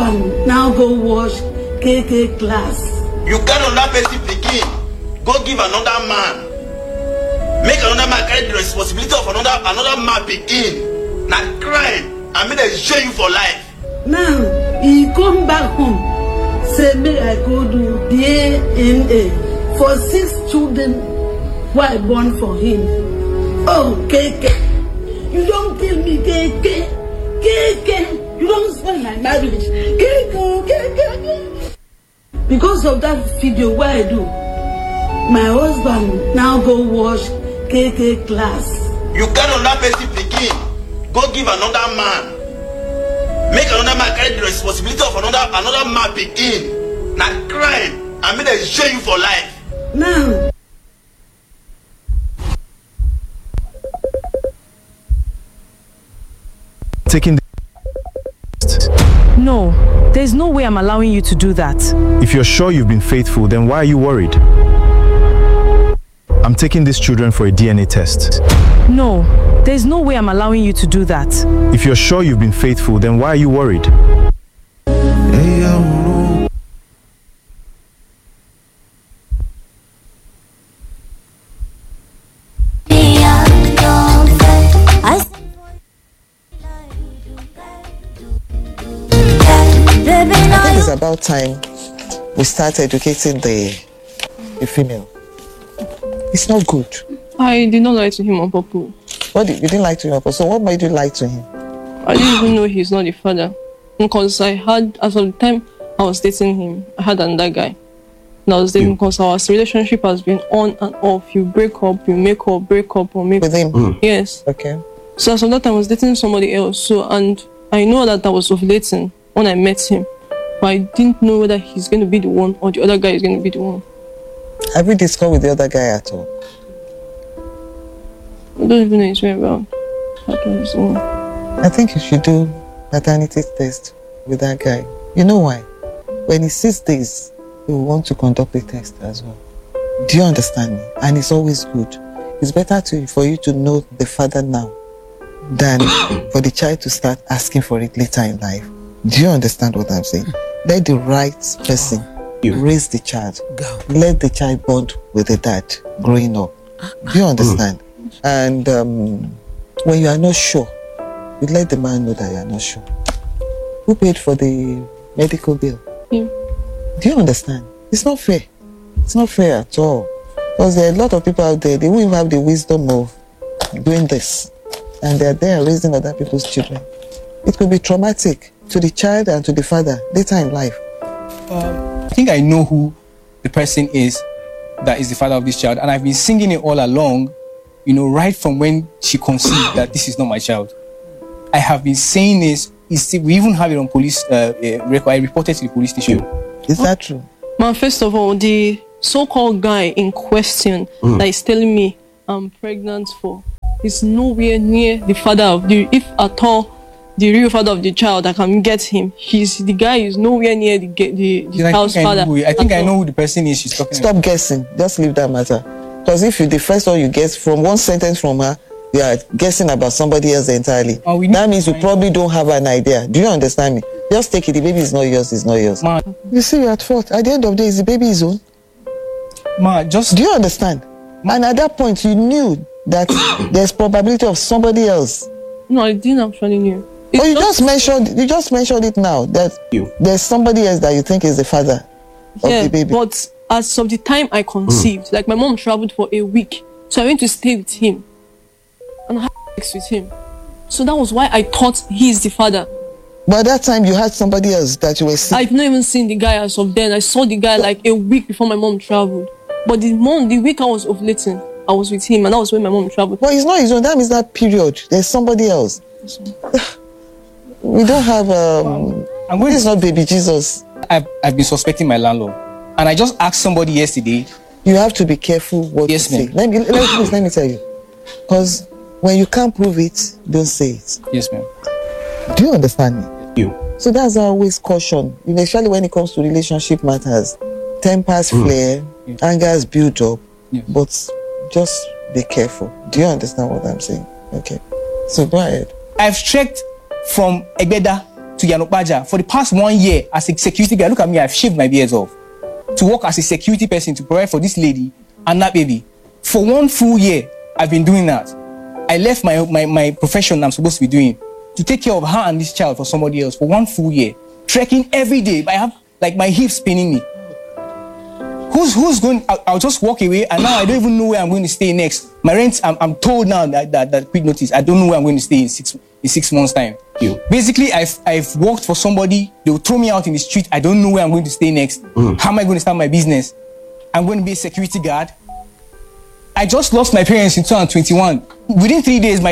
husband now go wash KK class. You get another person begin. Go give another man. Make another man carry the responsibility of another man begin. Now crime. I mean they share you for life. Now he come back home. Say me I go do DNA for 6 children who I born for him. Oh KK, you don't kill me, KK. KK, you don't spoil my marriage. KK. Because of that video what I do, my husband now go wash KK class. You get another person begin. Go give another man. Make another man carry the responsibility of another man begin. Now crime. I mean they share you for life. Now taking No, there's no way I'm allowing you to do that. If you're sure you've been faithful, then why are you worried? I'm taking these children for a DNA test. No, there's no way I'm allowing you to do that. If you're sure you've been faithful, then why are you worried? I think it's about time we start educating the female. It's not good. I did not lie to him on purpose. You didn't lie to him on purpose? So what made you lie to him? I didn't even know he's not the father. Because I had, as of the time I was dating him, I had another guy. And I was dating because our relationship has been on and off. You break up, you make up, break up, or make up. With him? Yes. Okay. So as of that time I was dating somebody else. So, and I know that I was ovulating when I met him. But I didn't know whether he's going to be the one or the other guy is going to be the one. Have you discussed with the other guy at all? I don't even know his way around. I think you should do maternity test with that guy. You know why? When he sees this, he will want to conduct the test as well. Do you understand me? And it's always good. It's better for you to know the father now than for the child to start asking for it later in life. Do you understand what I'm saying? Let the right person raise the child. Let the child bond with the dad growing up. Do you understand? And when you are not sure, you let the man know that you are not sure. Who paid for the medical bill? Do you understand? It's not fair. It's not fair at all. Because there are a lot of people out there, they won't even have the wisdom of doing this. And they're there raising other people's children. It could be traumatic to the child and to the father later in life. I think I know who the person is that is the father of this child. And I've been singing it all along, you know, right from when she conceived that this is not my child. I have been saying this. We even have it on police record. I reported to the police station. Is that true? Man, first of all, the so-called guy in question that is telling me I'm pregnant for is nowhere near the father of if at all, the real father of the child. I can get him. The guy is nowhere near the child's father. I think I know who the person is she's talking about. Stop guessing. Just leave that matter. Because if the first one you guess from one sentence from her, you are guessing about somebody else entirely. That means you probably don't have an idea. Do you understand me? Just take it. The baby is not yours. It's not yours. Ma, you see, you're at fault. At the end of the day, is the baby his own? Ma, just... Do you understand? And at that point, you knew that there's probability of somebody else. No, I didn't actually know. But you just mentioned it now, that there's somebody else that you think is the father of the baby. But as of the time I conceived, like my mom traveled for a week. So I went to stay with him. And I had sex with him. So that was why I thought he's the father. But at that time, you had somebody else that you were seeing. I've not even seen the guy as of then. I saw the guy like a week before my mom traveled. But the week I was ovulating, I was with him, and that was when my mom traveled. But it's not his own. That means that period. There's somebody else. We don't have... It's not baby Jesus. I've been suspecting my landlord. And I just asked somebody yesterday. You have to be careful what you say. Let me tell you. Because when you can't prove it, don't say it. Yes, ma'am. Do you understand me? So that's why I always caution, especially when it comes to relationship matters. Tempers flare, angers build up, but just be careful. Do you understand what I'm saying? Okay. So go ahead. I've trekked from Egbeda to Yanopaja for the past 1 year as a security guy. Look at me, I've shaved my beard off to work as a security person to provide for this lady and that baby. For 1 full year, I've been doing that. I left my profession I'm supposed to be doing to take care of her and this child for somebody else for 1 full year. Trekking every day. I have like my hips spinning me. Who's going? I'll just walk away, and now I don't even know where I'm going to stay next. My rent, I'm told now that quick notice. I don't know where I'm going to stay in six months' time. Basically, I've worked for somebody. They will throw me out in the street. I don't know where I'm going to stay next. How am I going to start my business? I'm going to be a security guard. I just lost my parents in 2021. Within 3 days, my